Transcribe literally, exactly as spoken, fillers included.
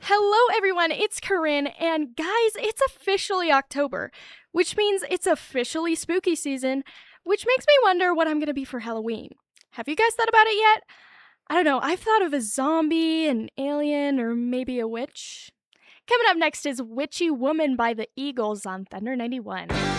Hello, everyone. It's Corinne. And guys, it's officially October, which means it's officially spooky season, which makes me wonder what I'm going to be for Halloween. Have you guys thought about it yet? I don't know. I've thought of a zombie, an alien, or maybe a witch. Coming up next is Witchy Woman by the Eagles on Thunder ninety-one.